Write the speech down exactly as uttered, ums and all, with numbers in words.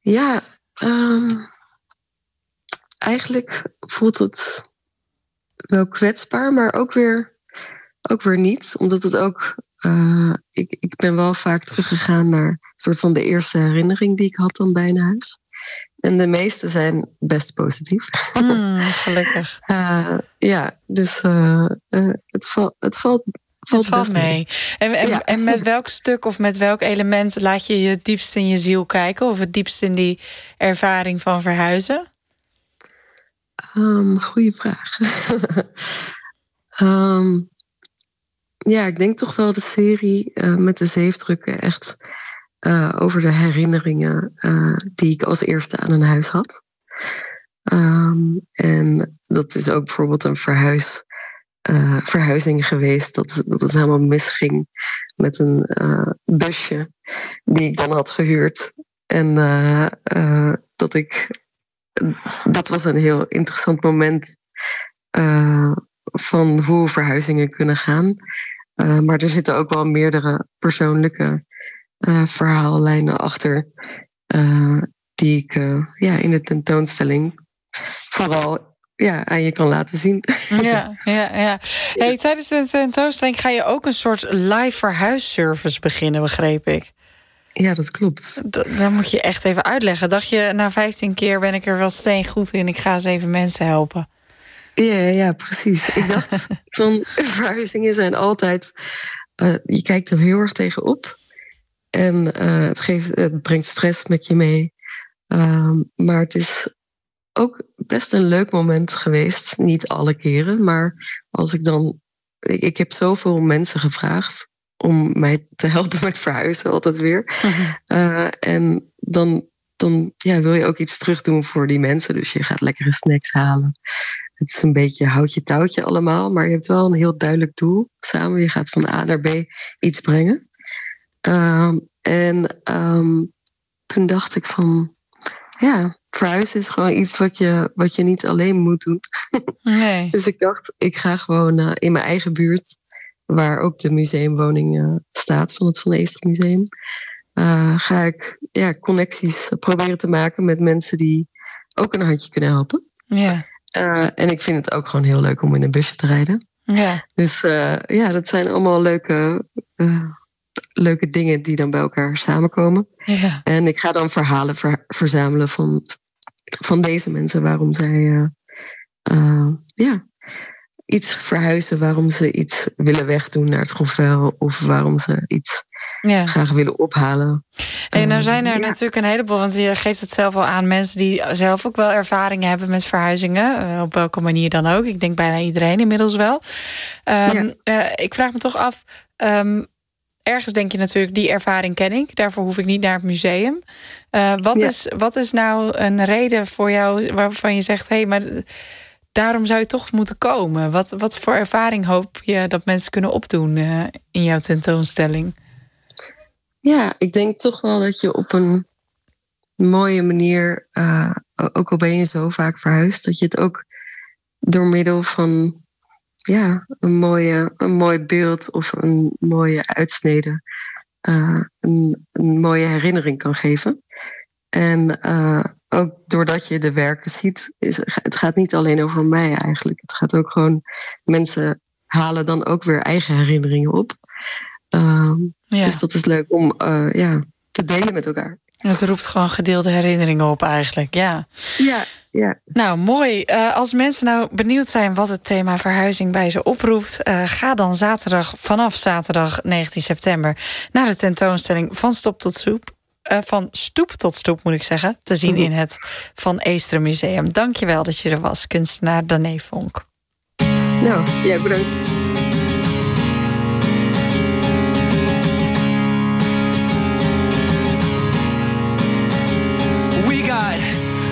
Ja, um, eigenlijk voelt het wel kwetsbaar, maar ook weer, ook weer niet. Omdat het ook... Uh, ik, ik ben wel vaak teruggegaan naar een soort van de eerste herinnering die ik had dan bij een huis. En de meeste zijn best positief. Mm, gelukkig. uh, ja, dus uh, uh, het, val, het valt... Valt het valt mee. mee. En, en, ja. en met welk stuk of met welk element laat je je het diepst in je ziel kijken? Of het diepst in die ervaring van verhuizen? Um, goeie vraag. um, ja, ik denk toch wel de serie uh, met de zeefdrukken echt uh, over de herinneringen uh, die ik als eerste aan een huis had. Um, en dat is ook bijvoorbeeld een verhuis... Uh, verhuizing geweest, dat, dat het helemaal misging met een uh, busje die ik dan had gehuurd. En uh, uh, dat ik... Dat was een heel interessant moment uh, van hoe verhuizingen kunnen gaan. Uh, maar er zitten ook wel meerdere persoonlijke uh, verhaallijnen achter uh, die ik uh, ja, in de tentoonstelling vooral... ja, aan je kan laten zien. Ja, ja, ja. Hey, tijdens de tentoonstelling ga je ook een soort live verhuisservice beginnen, begreep ik. Ja, dat klopt. D- dat moet je echt even uitleggen. Dacht je, na vijftien keer ben ik er wel steengoed in, ik ga eens even mensen helpen. Ja, ja, precies. Ik dacht van verhuizingen zijn altijd... Uh, je kijkt er heel erg tegenop. En uh, het, geeft, het brengt stress met je mee. Uh, maar het is... ook best een leuk moment geweest. Niet alle keren, maar als ik dan... Ik, ik heb zoveel mensen gevraagd om mij te helpen met verhuizen, altijd weer. Mm-hmm. Uh, en dan, dan ja, wil je ook iets terug doen voor die mensen. Dus je gaat lekkere snacks halen. Het is een beetje houtje touwtje allemaal, maar je hebt wel een heel duidelijk doel samen. Je gaat van A naar B iets brengen. Uh, en um, toen dacht ik van... ja, verhuizen is gewoon iets wat je, wat je niet alleen moet doen. Nee. Dus ik dacht, ik ga gewoon uh, in mijn eigen buurt... waar ook de museumwoning uh, staat van het Van Eester Museum... Uh, ga ik ja, connecties proberen te maken met mensen die ook een handje kunnen helpen. Ja. Uh, en ik vind het ook gewoon heel leuk om in een busje te rijden. Ja. Dus uh, ja, dat zijn allemaal leuke... Uh, leuke dingen die dan bij elkaar samenkomen. Ja. En ik ga dan verhalen ver, verzamelen van, van deze mensen, waarom zij uh, uh, ja, iets verhuizen, waarom ze iets willen wegdoen naar het grofvel of waarom ze iets ja. graag willen ophalen. En nou zijn er uh, natuurlijk een heleboel, want je geeft het zelf al aan, mensen die zelf ook wel ervaring hebben met verhuizingen, uh, op welke manier dan ook. Ik denk bijna iedereen inmiddels wel. Um, ja. uh, ik vraag me toch af... Um, Ergens denk je natuurlijk, die ervaring ken ik. Daarvoor hoef ik niet naar het museum. Uh, wat, ja. is, wat is nou een reden voor jou waarvan je zegt... hé, hey, maar daarom zou je toch moeten komen? Wat, wat voor ervaring hoop je dat mensen kunnen opdoen uh, in jouw tentoonstelling? Ja, ik denk toch wel dat je op een mooie manier... Uh, ook al ben je zo vaak verhuisd... dat je het ook door middel van... ja, een, mooie, een mooi beeld of een mooie uitsnede, uh, een, een mooie herinnering kan geven. En uh, ook doordat je de werken ziet, is, het gaat niet alleen over mij eigenlijk. Het gaat ook gewoon, mensen halen dan ook weer eigen herinneringen op. Uh, ja. Dus dat is leuk om uh, ja, te delen met elkaar. Het roept gewoon gedeelde herinneringen op eigenlijk, ja. Ja, ja. Nou, mooi. Uh, als mensen nou benieuwd zijn wat het thema verhuizing bij ze oproept... Uh, ga dan zaterdag, vanaf zaterdag negentien september... naar de tentoonstelling Van Stop tot Stoep. Uh, van stoep tot stoep, moet ik zeggen. Te zien mm-hmm. in het Van Eester Museum. Dank je wel dat je er was, kunstenaar Danae Vonk. Nou, ja, bedankt.